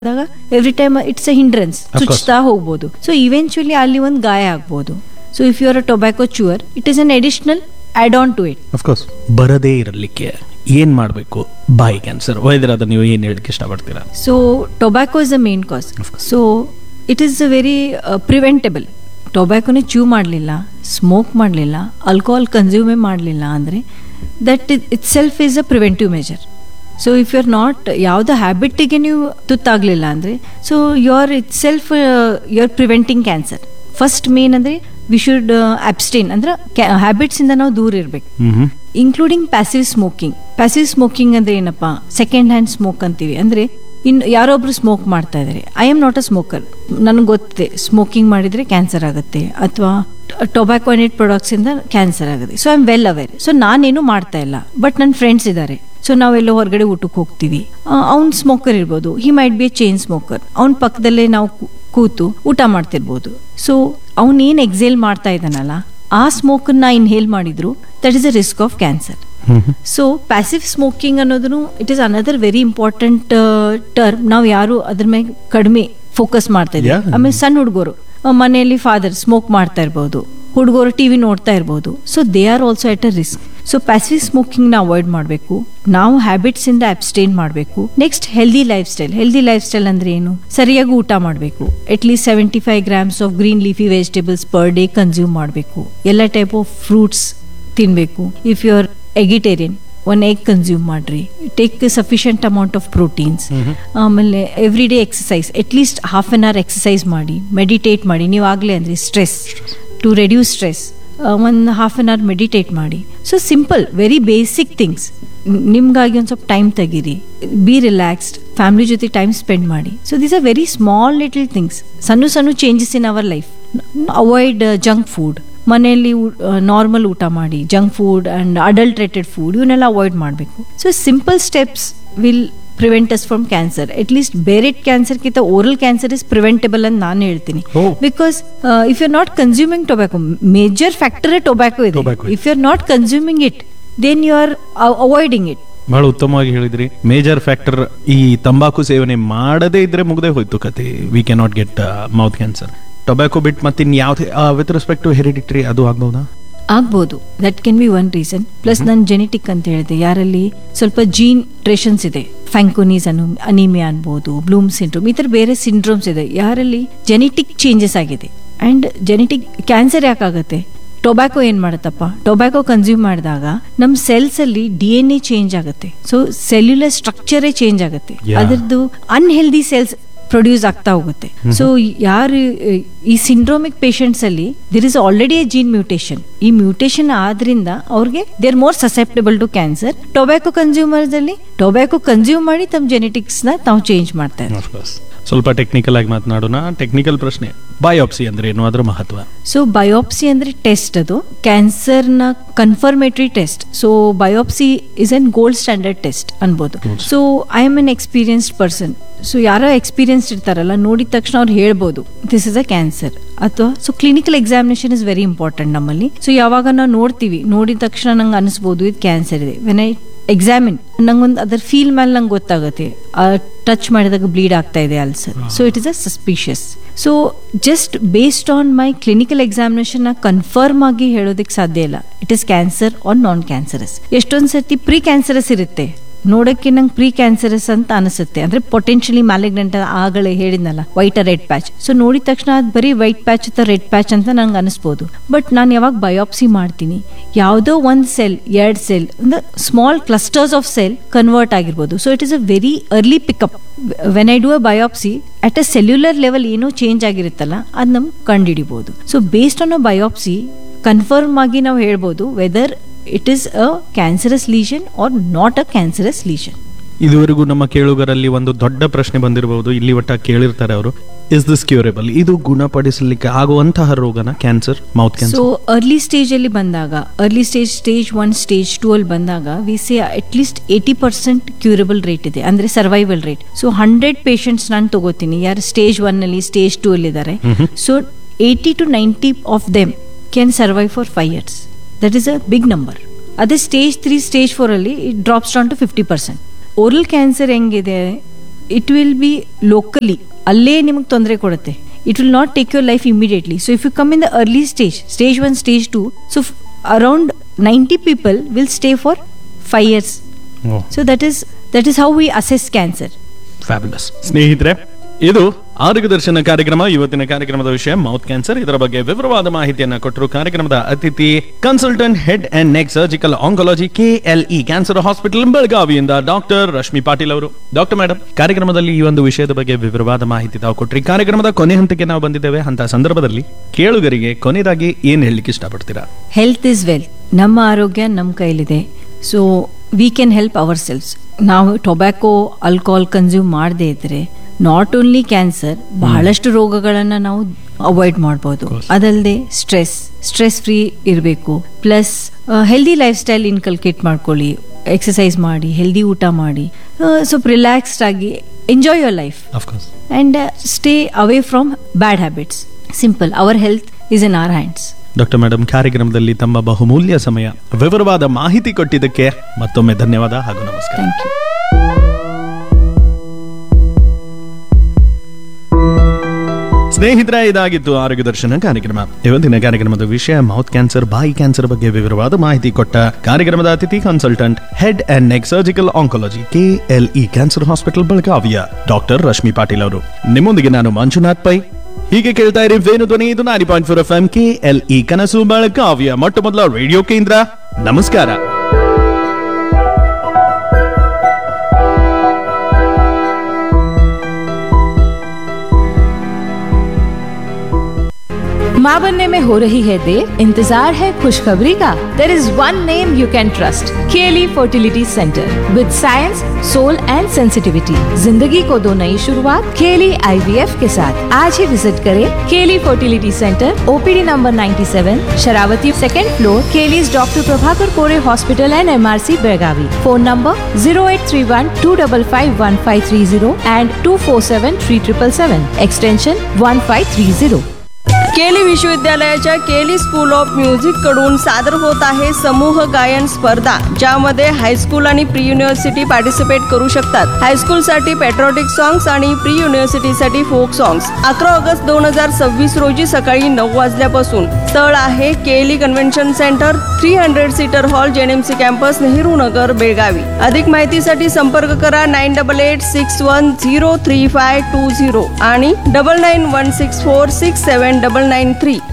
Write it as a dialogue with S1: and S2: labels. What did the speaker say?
S1: Every time it's a hindrance, ಚುಚ್ತಾ ಹೋಗ್ಬೋದು. So eventually ಅಲ್ಲಿ ಒಂದು ಗಾಯ ಆಗ್ಬೋದು. So if you are a tobacco ಚ್ಯೂವರ್, it is an additional add on to it.
S2: Of course ಬರದೇ ಇರಲಿಕ್ಕೆ ಏನ್ ಮಾಡಬೇಕು ಬಾಯಿ ಕ್ಯಾನ್ಸರ್ ವೈದ್ಯರಾದ ನೀವು ಏನ್ ಹೇಳಕ್ಕೆ ಇಷ್ಟಪಡ್ತೀರಾ?
S1: So tobacco is the main cause. So it is very preventable. ಟೊಬ್ಯಾಕೋನೇ chew ಮಾಡಲಿಲ್ಲ, ಸ್ಮೋಕ್ ಮಾಡಲಿಲ್ಲ, ಆಲ್ಕೋಹಾಲ್ ಕನ್ಸ್ಯೂಮೇ ಮಾಡಲಿಲ್ಲ ಅಂದರೆ that it self is a preventive measure. So if you are not ಯಾವುದೋ ಹ್ಯಾಬಿಟ್ಟಿಗೆ ನೀವು ತುತ್ತಾಗಲಿಲ್ಲ ಅಂದರೆ so you are it self you are preventing cancer. First main ಅಂದರೆ we should abstain ಅಂದ್ರೆ ಹ್ಯಾಬಿಟ್ಸಿಂದ ನಾವು ದೂರ ಇರಬೇಕು, including passive smoking. Passive smoking ಅಂದ್ರೆ ಏನಪ್ಪ, ಸೆಕೆಂಡ್ ಹ್ಯಾಂಡ್ ಸ್ಮೋಕ್ ಅಂತೀವಿ. ಅಂದ್ರೆ ಇನ್ನು ಯಾರೊಬ್ರು ಸ್ಮೋಕ್ ಮಾಡ್ತಾ ಇದ್ದಾರೆ, I am not a smoker, ನನಗೆ ಗೊತ್ತಿದೆ ಸ್ಮೋಕಿಂಗ್ ಮಾಡಿದ್ರೆ ಕ್ಯಾನ್ಸರ್ ಆಗುತ್ತೆ ಅಥವಾ ಟೊಬ್ಯಾಕೋ ಅಂಡ್ ಪ್ರಾಡಕ್ಟ್ಸ್ ಇಂದ ಕ್ಯಾನ್ಸರ್ ಆಗುತ್ತೆ. So I am well aware. So ನಾನೇನು ಮಾಡ್ತಾ ಇಲ್ಲ, ಬಟ್ ನನ್ನ ಫ್ರೆಂಡ್ಸ್ ಇದ್ದಾರೆ. ಸೊ ನಾವೆಲ್ಲೋ ಹೊರಗಡೆ ಊಟಕ್ಕೆ ಹೋಗ್ತೀವಿ, ಅವ್ನು ಸ್ಮೋಕರ್ ಇರ್ಬೋದು, he might be A chain smoker. ಅವ್ನ ಪಕ್ಕದಲ್ಲೇ ನಾವು ಕೂತು ಊಟ ಮಾಡ್ತಿರ್ಬೋದು. ಸೊ ಅವನೇನ್ ಎಕ್ಸೇಲ್ ಮಾಡ್ತಾ ಇದ್ದಾನಲ್ಲ, ಆ ಸ್ಮೋಕನ್ನ ಇನ್ಹೇಲ್ ಮಾಡಿದ್ರು that is a risk of cancer. So passive smoking ಅನ್ನೋದು it is another very important term. ನಾವು ಯಾರು ಅದ್ರ ಮೇಲೆ ಕಡಿಮೆ ಫೋಕಸ್ ಮಾಡ್ತಾ ಇದ್ದೀವಿ. ಆಮೇಲೆ ಸಣ್ಣ ಹುಡುಗರು ಮನೆಯಲ್ಲಿ ಫಾದರ್ ಸ್ಮೋಕ್ ಮಾಡ್ತಾ ಇರ್ಬೋದು, ಹುಡುಗರು ಟಿವಿ ನೋಡ್ತಾ ಇರ್ಬೋದು. So they are also at a risk. So passive smoking ನ ಅವಾಯ್ಡ್ ಮಾಡಬೇಕು, ನಾವು ಹ್ಯಾಬಿಟ್ಸ್ ಇಂದ ಅಬ್ಸ್ಟೇನ್ ಮಾಡಬೇಕು. Next healthy life style. Healthy life style ಅಂದ್ರೆ ಏನು? ಸರಿಯಾಗಿ ಊಟ ಮಾಡಬೇಕು. At least 75 grams of green leafy vegetables per day consume ಮಾಡಬೇಕು. ಎಲ್ಲ ಟೈಪ್ ಆಫ್ ಫ್ರೂಟ್ಸ್ ತಿನ್ಬೇಕು. If you are ಎಗಿಟೇರಿಯನ್, one egg consume ಮಾಡ್ರಿ. Take sufficient amount of proteins. ಆಮೇಲೆ every day exercise, at least half an hour exercise ಮಾಡಿ, meditate ಮಾಡಿ. ನೀವು ಆಗ್ಲೇ ಅಂದ್ರೆ ಸ್ಟ್ರೆಸ್ ಟು ರೆಡ್ಯೂಸ್ ಸ್ಟ್ರೆಸ್, ಒಂದು ಹಾಫ್ ಅನ್ ಅವರ್ ಮೆಡಿಟೇಟ್ ಮಾಡಿ. So simple very basic things. ನಿಮ್ಗಾಗಿ ಒಂದು ಸ್ವಲ್ಪ ಟೈಮ್ ತೆಗೀರಿ, ಬಿ ರಿಲ್ಯಾಕ್ಸ್ಡ್, ಫ್ಯಾಮಿಲಿ ಜೊತೆ ಟೈಮ್ ಸ್ಪೆಂಡ್ ಮಾಡಿ. So these are very small little things, ಸಣ್ಣ changes in our life. Avoid junk food. ಮನೆಯಲ್ಲಿ normal ಊಟ ಮಾಡಿ, junk food and adulterated food ಇವನ್ನೆಲ್ಲ ಅವಾಯ್ಡ್ ಮಾಡಬೇಕು. So simple steps will prevent us from cancer. At least ಬೇರೆ ಕ್ಯಾನ್ಸರ್ಗಿಂತ oral cancer is preventable ಅಂತ ನಾನು ಹೇಳ್ತೀನಿ. Because if you are not consuming tobacco, major factor tobacco ಇದೆ. If you are not consuming it, then you are avoiding it.
S2: ಬಹಳ ಉತ್ತಮವಾಗಿ ಹೇಳಿದ್ರಿ. Major factor ಈ ತಂಬಾಕು ಸೇವನೆ ಮಾಡದೇ ಇದ್ರೆ ಮುಗ್ದೇ ಹೋಯ್ತು ಕತೆ. We can not get mouth cancer. Tobacco ಬಿಟ್ ಮತ್ತೆ ಯಾವ್ದು ವಿತ್ ರೆಸ್ಪೆಕ್ಟ್ ಟು ಹೆರಿಡಿಟರಿ ಅದು ಆಗ್ಬಹುದಾ?
S1: ಆಗ್ಬೋದು. That can be one reason. Plus ನಾನು ಜೆನೆಟಿಕ್ ಅಂತ ಹೇಳಿದೆ, ಯಾರಲ್ಲಿ ಸ್ವಲ್ಪ ಜೀನ್ ಟ್ರೇಷನ್ಸ್ ಇದೆ, ಫ್ಯಾಂಕೋನೀಸ್ ಅನಿಮಿಯಾ ಅನ್ಬೋದು, ಬ್ಲೂಮ್ ಸಿಂಡ್ರೋಮ್, ಈ ತರ ಬೇರೆ ಸಿಂಡ್ರೋಮ್ಸ್ ಇದೆ ಯಾರಲ್ಲಿ ಜೆನೆಟಿಕ್ ಚೇಂಜಸ್ ಆಗಿದೆ. And genetic cancer ಯಾಕಾಗತ್ತೆ? ಟೊಬ್ಯಾಕೋ ಏನ್ ಮಾಡುತ್ತಪ್ಪ, ಟೊಬ್ಯಾಕೋ ಕನ್ಸ್ಯೂಮ್ ಮಾಡಿದಾಗ ನಮ್ಮ ಸೆಲ್ಸ್ ಅಲ್ಲಿ DNA ಚೇಂಜ್ ಆಗುತ್ತೆ. ಸೊ ಸೆಲ್ಯುಲರ್ ಸ್ಟ್ರಕ್ಚರೇ ಚೇಂಜ್ ಆಗುತ್ತೆ, ಅದರದ್ದು ಅನ್ಹೆಲ್ದಿ ಸೆಲ್ಸ್ ಪ್ರೊಡ್ಯೂಸ್ ಆಗ್ತಾ ಹೋಗುತ್ತೆ. ಸೊ ಯಾರು ಈ ಸಿಂಡ್ರೋಮಿಕ್ ಪೇಷಂಟ್ಸ್ ಅಲ್ಲಿ there is already A gene mutation. ಈ ಮ್ಯೂಟೇಷನ್ ಆದ್ರಿಂದ ಅವ್ರಿಗೆ they are more susceptible to cancer. Tobacco consumers ಅಲ್ಲಿ ಟೊಬ್ಯಾಕೋ ಕನ್ಸ್ಯೂಮ್ ಮಾಡಿ ತಮ್ಮ ಜೆನೆಟಿಕ್ಸ್ ನ ತಾವು ಚೇಂಜ್ ಮಾಡ್ತಾ ಇದ್ದಾರೆ.
S2: ಸ್ವಲ್ಪ ಟೆಕ್ನಿಕಲ್ ಆಗಿ ಮಾತನಾಡೋಣ. ಟೆಕ್ನಿಕಲ್ ಪ್ರಶ್ನೆ, ಬಯೋಪ್ಸಿ ಅಂದ್ರೆ ಏನು, ಅದರ ಮಹತ್ವ?
S1: ಸೊ ಬಯೋಪ್ಸಿ ಅಂದ್ರೆ ಟೆಸ್ಟ್, ಅದು ಕ್ಯಾನ್ಸರ್ ನ confirmatory test. So biopsy is an gold standard test ಅನ್ಬೋದು. So I am an experienced person. So ಯಾರೋ ಎಕ್ಸ್ಪೀರಿಯನ್ಸ್ಡ್ ಇರ್ತಾರಲ್ಲ, ನೋಡಿದ ತಕ್ಷಣ ಅವ್ರು ಹೇಳ್ಬೋದು ದಿಸ್ ಇಸ್ ಅ ಕ್ಯಾನ್ಸರ್ ಅಥವಾ. So clinical examination is very important ನಮ್ಮಲ್ಲಿ. ಸೊ ಯಾವಾಗ ನಾವು ನೋಡ್ತೀವಿ, ನೋಡಿದ ತಕ್ಷಣ ನಂಗೆ ಅನಿಸ್ಬೋದು ಇದು ಕ್ಯಾನ್ಸರ್ ಇದೆ. ವೆನ್ ಐ ಎಕ್ಸಾಮಿನ್, ನಂಗೊಂದು ಅದರ ಫೀಲ್ ಮೇಲೆ ನಂಗೆ ಗೊತ್ತಾಗುತ್ತೆ, ಟಚ್ ಮಾಡಿದಾಗ ಬ್ಲೀಡ್ ಆಗ್ತಾ ಇದೆ ulcer. So it is a suspicious. So just based on my clinical examination confirm ಆಗಿ ಹೇಳೋದಕ್ಕೆ ಸಾಧ್ಯ ಇಲ್ಲ it is cancer R non cancerous. ಎಷ್ಟೊಂದ್ ಸರ್ತಿ ಪ್ರೀ ಕ್ಯಾನ್ಸರಸ್ ಇರುತ್ತೆ, ನೋಡಕ್ಕೆ ನಂಗೆ ಪ್ರೀ ಕ್ಯಾನ್ಸರಸ್ ಅಂತ ಅನಿಸುತ್ತೆ, ಅಂದ್ರೆ ಪೊಟೆನ್ಶಿಯಲಿ ಮ್ಯಾಲಿಗ್ನೆಂಟ್. ಆಗಲೇ ಹೇಳಿದ್ನಲ್ಲ ವೈಟ್ ರೆಡ್ ಪ್ಯಾಚ್. ಸೊ ನೋಡಿದ ತಕ್ಷಣ ಅದು ಬರೀ ವೈಟ್ ಪ್ಯಾಚ್ ಅಥವಾ ರೆಡ್ ಪ್ಯಾಚ್ ಅಂತ ನಂಗೆ ಅನಿಸ್ಬೋದು. ಬಟ್ ನಾನು ಯಾವಾಗ ಬಯೋಪ್ಸಿ ಮಾಡ್ತೀನಿ, ಯಾವುದೋ ಒಂದು ಸೆಲ್, 2 ಸೆಲ್ ಅಂದ್ರೆ small clusters of cell convert ಆಗಿರ್ಬೋದು. So it is a very early pickup. When I do a biopsy at a cellular level ಏನೋ ಚೇಂಜ್ ಆಗಿರುತ್ತಲ್ಲ, ಅದು ನಮ್ಗೆ ಕಂಡುಹಿಡಿಬಹುದು. So based on a biopsy confirm ಆಗಿ ನಾವು ಹೇಳ್ಬೋದು whether it is a cancerous lesion R not a cancerous lesion.
S2: ಇದುವರೆಗೂ ನಮ್ಮ ಕೇಳುಗರಲ್ಲಿ ಒಂದು ದೊಡ್ಡ ಪ್ರಶ್ನೆ ಬಂದಿರಬಹುದು, ಇಲ್ಲಿ ಒಟ್ಟ ಕೇಳಿರ್ತಾರೆ ಅವರು, ಇಸ್ ದಿಸ್ ಕ್ಯೂರೇಬಲ್? ಇದು ಗುಣಪಡಿಸಲಿಕ್ಕೆ ಆಗುವಂತಹ ರೋಗನ cancer, mouth cancer?
S1: So early stage ಅಲ್ಲಿ ಬಂದಾಗ, ಅರ್ಲಿ ಸ್ಟೇಜ್ 1 ಸ್ಟೇಜ್ 2 ಅಲ್ಲಿ ಬಂದಾಗ we say at least 80% curable rate ಇದೆ, ಅಂದ್ರೆ ಸರ್ವೈವಲ್ ರೇಟ್. ಸೊ 100 ಪೇಷಂಟ್ಸ್ ನಾನು ತಗೋತೀನಿ ಯಾರು ಸ್ಟೇಜ್ 1 ಅಲ್ಲಿ ಸ್ಟೇಜ್ 2 ಅಲ್ಲಿ ಇದ್ದಾರೆ. So 80 to 90 of them can survive for 5 years. That is a big number. ಅದೇ ಸ್ಟೇಜ್ 3 ಸ್ಟೇಜ್ 4 ಅಲ್ಲಿ it drops down to 50%. Oral cancer ಹೆಂಗಿದೆ, ಇಟ್ ವಿಲ್ ಬಿ ಲೋಕಲಿ, ಅಲ್ಲೇ ನಿಮಗೆ ತೊಂದರೆ ಕೊಡುತ್ತೆ. It will not take your life immediately. So if you come in the early stage 1, stage 2, so around 90 people will stay for 5 years. So that is how we assess cancer.
S2: Fabulous. ಸ್ನೇಹಿತರೆ, ಇದು ಆರೋಗ್ಯ ದರ್ಶನ ಕಾರ್ಯಕ್ರಮ. ಇವತ್ತಿನ ಕಾರ್ಯಕ್ರಮದ ವಿಷಯ mouth cancer. ಇದರ ಬಗ್ಗೆ ವಿವರವಾದ ಮಾಹಿತಿಯನ್ನ ಕೊಟ್ಟರು ಕಾರ್ಯಕ್ರಮದ ಅತಿಥಿ, consultant head and neck surgical oncology, KLE cancer hospital ಬೆಳಗಾವಿಯಿಂದ doctor Rashmi Patil ಅವರು. ಡಾಕ್ಟರ್ ಮೇಡಮ್, ಕಾರ್ಯಕ್ರಮದಲ್ಲಿ ಈ ಒಂದು ವಿಷಯದ ಬಗ್ಗೆ ವಿವರವಾದ ಮಾಹಿತಿ ತಾವು ಕೊಟ್ರಿ. ಕಾರ್ಯಕ್ರಮದ ಕೊನೆ ಹಂತಕ್ಕೆ ನಾವು ಬಂದಿದ್ದೇವೆ. ಅಂತ ಸಂದರ್ಭದಲ್ಲಿ ಕೇಳುಗರಿಗೆ ಕೊನೆಯದಾಗಿ ಏನ್ ಹೇಳಲಿಕ್ಕೆ ಇಷ್ಟಪಡ್ತೀರಾ?
S1: Health is wealth. ನಮ್ಮ ಆರೋಗ್ಯ ನಮ್ಮ ಕೈಲಿದೆ. So we can help our selves. ನಾವು ಟೊಬ್ಯಾಕೋ, ಆಲ್ಕೋಹಾಲ್ ಕನ್ಸ್ಯೂಮ್ ಮಾಡದೇ ಇದ್ರೆ ನಾಟ್ ಓನ್ಲಿ ಕ್ಯಾನ್ಸರ್, ಬಹಳಷ್ಟು ರೋಗಗಳನ್ನು ನಾವು ಅವಾಯ್ಡ್ ಮಾಡ್ಬೋದು. ಅದಲ್ಲದೆ ಸ್ಟ್ರೆಸ್ ಫ್ರೀ ಇರಬೇಕು. Plus healthy life style inculcate ಮಾಡ್ಕೊಳ್ಳಿ. ಎಕ್ಸಸೈಸ್ ಮಾಡಿ, ಹೆಲ್ದಿ ಊಟ ಮಾಡಿ, ಸ್ವಲ್ಪ ರಿಲ್ಯಾಕ್ಸ್ಡ್ ಆಗಿ enjoy your life and stay away from bad habits. Simple. Our health is in our hands.
S2: Doctor madam, ಕಾರ್ಯಕ್ರಮದಲ್ಲಿ ತಮ್ಮ ಬಹುಮೂಲ್ಯ ಸಮಯ, ವಿವರವಾದ ಮಾಹಿತಿ ಕೊಟ್ಟಿದ್ದಕ್ಕೆ ಮತ್ತೊಮ್ಮೆ ಧನ್ಯವಾದ ಹಾಗೂ ನಮಸ್ಕಾರ.
S1: Thank you.
S2: ಸ್ನೇಹಿತರೆ, ಇದಾಗಿತ್ತು ಆರೋಗ್ಯ ದರ್ಶನ ಕಾರ್ಯಕ್ರಮ. ಇವತ್ತಿನ ಕಾರ್ಯಕ್ರಮದ ವಿಷಯ ಮೌತ್ ಕ್ಯಾನ್ಸರ್, ಬಾಯಿ ಕ್ಯಾನ್ಸರ್ ಬಗ್ಗೆ ವಿವರವಾದ ಮಾಹಿತಿ ಕೊಟ್ಟ ಕಾರ್ಯಕ್ರಮದ ಅತಿಥಿ, consultant head and neck surgical oncology, KLE cancer hospital ಬೆಳಗಾವಿಯ ಡಾಕ್ಟರ್ ರಶ್ಮಿ ಪಾಟೀಲ್ ಅವರು. ನಿಮ್ಮೊಂದಿಗೆ ನಾನು ಮಂಜುನಾಥ್ ಪೈ. ಹೀಗೆ ಕೇಳ್ತಾ ಇರಿ ವೇಣು ಧ್ವನಿ. ಇದು 90.4 FM KLE ಕನಸು ಬೆಳಗಾವಿಯ ಮೊಟ್ಟ ಮೊದಲ ರೇಡಿಯೋ ಕೇಂದ್ರ. ನಮಸ್ಕಾರ.
S3: माँ बनने में हो रही है देर, इंतजार है खुशखबरी का. There is one name you can trust. KLE Fertility Center with science, soul and sensitivity. जिंदगी को दो नई शुरुआत KLE IVF के साथ. आज ही विजिट करें KLE Fertility Center, OPD number 97, Sharavati, 2nd floor, KLE's Dr. Prabhakar Kore Hospital and MRC Belgavi. Phone number 0831-255-1530 and 247-3777. Extension 1530.
S4: केली विश्वविद्यालयाच्या केली स्कूल ऑफ म्युझिक कडून सादर होत आहे समूह गायन स्पर्धा, ज्यामध्ये हायस्कूल आणि प्री युनिव्हर्सिटी पार्टिसिपेट करू शकतात. हायस्कूल साठी पॅट्रियोटिक सॉंग्स आणि प्री युनिव्हर्सिटी साठी फोक सॉंग्स. 11 ऑगस्ट 2026 रोजी सकाळी 9 वाजल्यापासून. स्थळ आहे केली convention centre, 300 seater hall, JNMC campus, Nehru Nagar, Belagavi. अधिक माहितीसाठी संपर्क करा 9886103520 आणि 9916467993.